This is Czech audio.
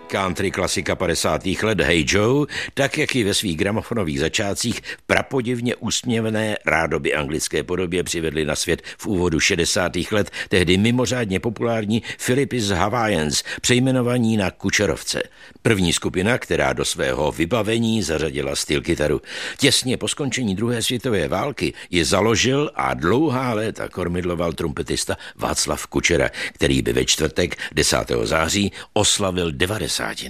Country klasika 50. let Hey Joe, tak jak ji ve svých gramofonových začátcích v prapodivně úsměvné rádoby anglické podobě přivedli na svět v úvodu 60. let tehdy mimořádně populární Philippines Hawaiians, přejmenovaní na Kučerovce. První skupina, která do svého vybavení zařadila stylkytaru. Těsně po skončení druhé světové války ji založil a dlouhá léta kormidloval trumpetista Václav Kučera, který by ve čtvrtek 10. září oslavil 90.